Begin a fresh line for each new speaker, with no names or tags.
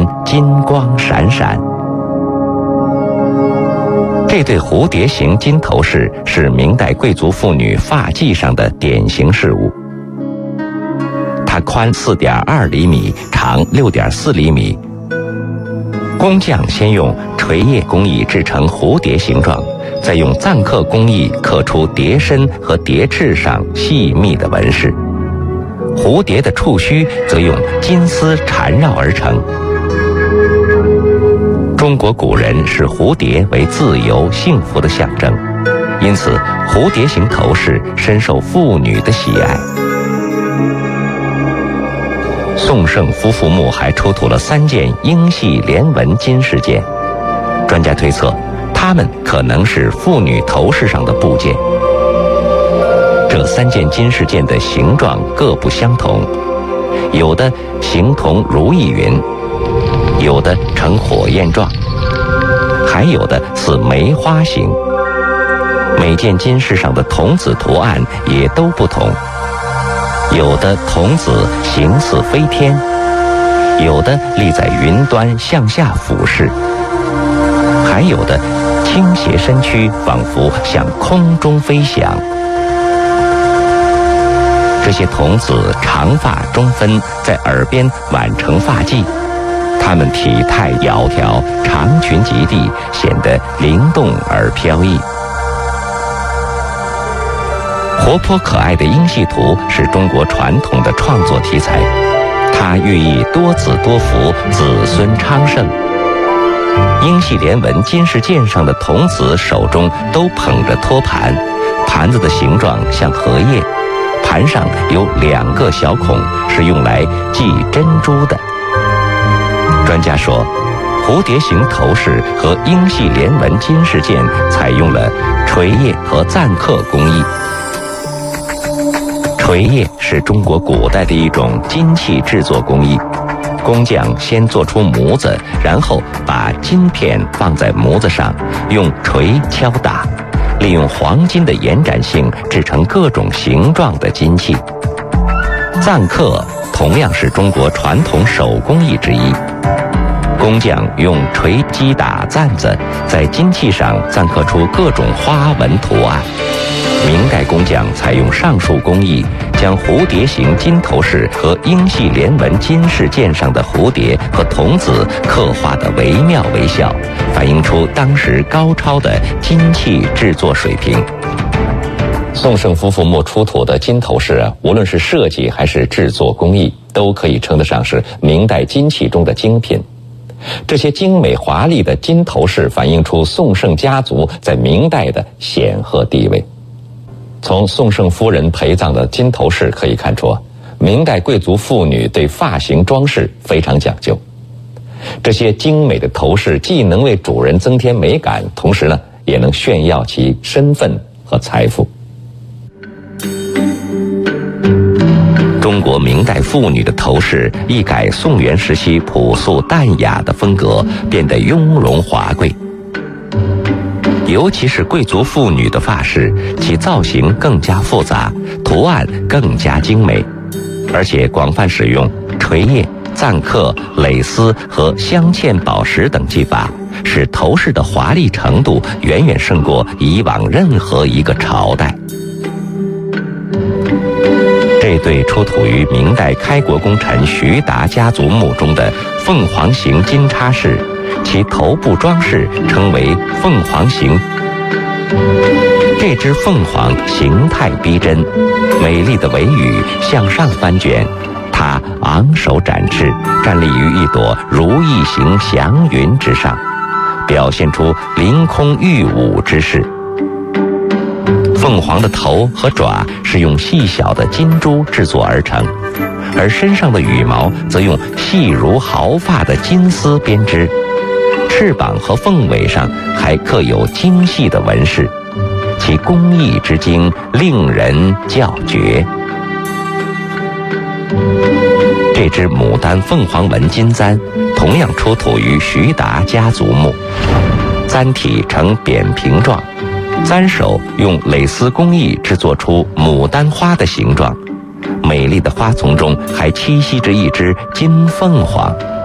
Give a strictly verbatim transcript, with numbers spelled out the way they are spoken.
间金光闪闪。这对蝴蝶形金头饰是明代贵族妇女发髻上的典型饰物。它宽四点二厘米，长六点四厘米。工匠先用垂叶工艺制成蝴蝶形状，再用錾刻工艺刻出蝶身和蝶翅上细密的纹饰。蝴蝶的触须则用金丝缠绕而成。中国古人视蝴蝶为自由幸福的象征，因此蝴蝶形头饰深受妇女的喜爱。宋圣夫妇墓还出土了三件英系连纹金饰件，专家推测，它们可能是妇女头饰上的部件。这三件金饰件的形状各不相同，有的形同如意云，有的呈火焰状，还有的似梅花形。每件金饰上的童子图案也都不同，有的童子形似飞天，有的立在云端向下俯视，还有的倾斜身躯，仿佛向空中飞翔。这些童子长发中分，在耳边挽成发髻，他们体态窈窕，长裙及地，显得灵动而飘逸。活泼可爱的英系图是中国传统的创作题材，它寓意多子多福，子孙昌盛。英系连纹金饰件上的童子手中都捧着托盘，盘子的形状像荷叶，盘上有两个小孔，是用来系珍珠的。专家说，蝴蝶形头饰和英系连纹金饰件采用了垂叶和錾刻工艺。垂叶是中国古代的一种金器制作工艺，工匠先做出模子，然后把金片放在模子上，用锤敲打，利用黄金的延展性制成各种形状的金器。錾刻同样是中国传统手工艺之一，工匠用锤击打錾子，在金器上錾刻出各种花纹图案。明代工匠采用上述工艺，将蝴蝶形金头饰和英系连纹金饰件上的蝴蝶和童子刻画得惟妙惟肖，反映出当时高超的金器制作水平。宋圣夫妇墓出土的金头饰啊，无论是设计还是制作工艺，都可以称得上是明代金器中的精品。这些精美华丽的金头饰反映出宋圣家族在明代的显赫地位。从宋圣夫人陪葬的金头饰可以看出，明代贵族妇女对发型装饰非常讲究。这些精美的头饰既能为主人增添美感，同时呢，也能炫耀其身份和财富。中国明代妇女的头饰一改宋元时期朴素淡雅的风格，变得雍容华贵。尤其是贵族妇女的发饰，其造型更加复杂，图案更加精美，而且广泛使用垂叶、錾刻、蕾丝和镶嵌宝石等技法，使头饰的华丽程度远远胜过以往任何一个朝代。这对出土于明代开国功臣徐达家族墓中的凤凰形金叉饰，其头部装饰称为凤凰形。这只凤凰形态逼真，美丽的尾羽向上翻卷，它昂首展翅，站立于一朵如意形祥云之上，表现出凌空御舞之势。凤凰的头和爪是用细小的金珠制作而成，而身上的羽毛则用细如毫发的金丝编织，翅膀和凤尾上还刻有精细的纹饰，其工艺之精令人叫绝。这只牡丹凤凰纹金簪同样出土于徐达家族墓，簪体呈扁平状，簪手用蕾丝工艺制作出牡丹花的形状，美丽的花丛中还栖息着一只金凤凰。